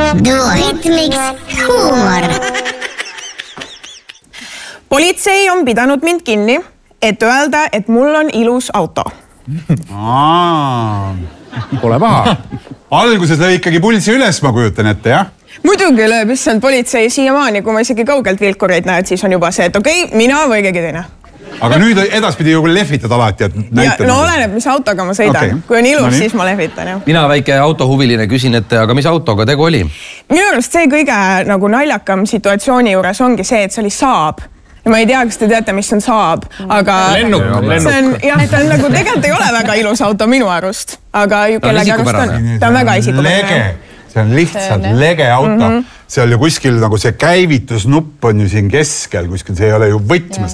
Duohitmiks huumor. Politsei on pidanud mind kinni, et öelda, et mul on ilus auto. Pole paha. Alguses lõi ikkagi pulsi üles, ma kujutan ette, jah? Muidugi lööb issand politsei siiamaani, kui ma isegi kaugelt vilkureid näed, siis on juba see, et okei, mina või keegi teine. Aga nüüd edaspidi ju lehvitad alati, et näitan. No oleneb, mis autoga ma sõidan. Kui on ilus, siis ma lehvitan, jah. Mina väike autohuviline küsin, et aga mis autoga tegu oli? Minu arust see kõige nagu naljakam situatsiooni juures ongi see, et see oli Saab. Ja ma ei tea, kas te teate, mis on Saab, aga lennuk. Jah, ta on nagu tegelikult ei ole väga ilus auto minu arust, aga ju kellegi arust on. Ta on väga isikupärane. See on lihtsalt lege auto. Seal ju kuskil nagu see käivitusnupp on ju siin keskel, kuskil see ei ole ju võtmest.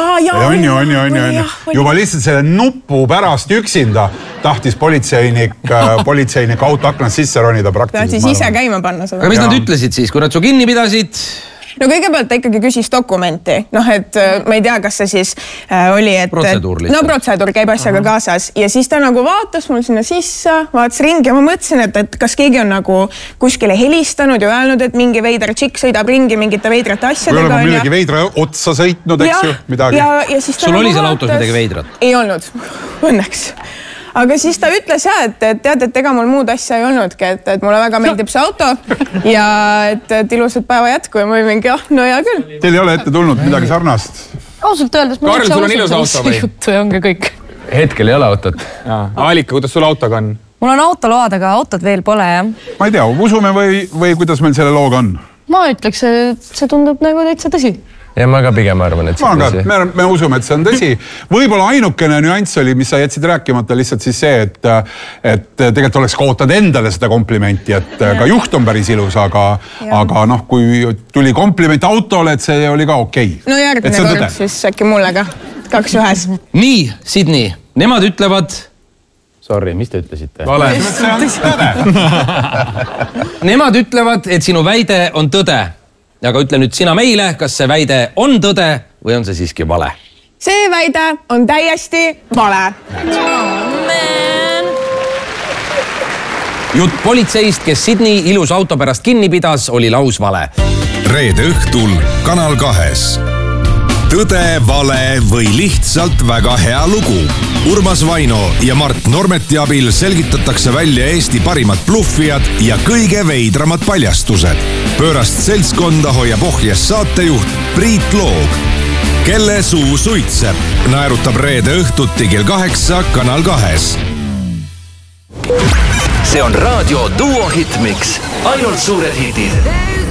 On. Juba lihtsalt selle nupu pärast üksinda tahtis politseinik auto aknast sisse ronida praktiliselt. Tahtis ise käima panna seda. Aga mis nad ütlesid siis, kui nad su kinni pidasid? No kõigepealt ta ikkagi küsis dokumenti. Et ma ei tea, kas see siis oli, et... Protseduur lihtsalt. No protseduur käib asjaga kaasas. Ja siis ta nagu vaatas mul sinna sisse, vaatas ringi ja ma mõtlesin, et kas keegi on nagu kuskile helistanud ja öelnud, et mingi veider tšikk sõidab ringi mingite veidrate asjadega. Või olema midagi veidra otsa sõitnud, eks ju? Ja siis ta sul nagu oli seal autos midagi veidrat? Ei olnud, õnneks. Aga siis ta ütles et tead, et ega mul muud asja ei olnudki, et mulle väga meeldib see auto ja et ilusat päeva jätku ja ma mingi, no hea küll. Teil ei ole ette tulnud midagi sarnast? Ausalt öeldes, Karl, sul on ilus auto või? Juttu ja ongi kõik. Hetkel ei ole autot. Aalika, kuidas sul autoga on? Mul on autoload, aga autot veel pole, jah. Ma ei tea, usume või kuidas meil selle looga on? Ma ütleks, et see tundub nagu täitsa tõsi. Ja ma ka pigem arvan, et see on tõsi. Me usume, et see on tõsi. Võib-olla ainukene nüanss oli, mis sa jätsid rääkimata, lihtsalt siis see, et tegelikult oleks ka ootad endale seda komplimenti, et ka juht on päris ilus, aga kui tuli kompliment autole, et see oli ka okei. No järgmine kord siis äkki mulle ka 2 ühes. Nii, Sydney, nemad ütlevad... Sorry, mis te ütlesite? Vale. See on tõde. Nemad ütlevad, et sinu väide on tõde. Aga ütle nüüd sina meile, kas see väide on tõde või on see siiski vale? See väide on täiesti vale. Jutt politseist, kes Sydney ilus auto pärast kinni pidas, oli laus vale. Reede õhtul Kanal 2. Tõde, vale või lihtsalt väga hea lugu. Urmas Vaino ja Mart Normeti abil selgitatakse välja Eesti parimad bluffijad ja kõige veidramad paljastused. Pöörast seltskonda hoiab ohjes saatejuht Priit Loog. Kelle suu suitseb? Naerutab reede õhtuti kell 8 Kanal 2. See on raadio Duo Hitmix. Ainult suured hitid.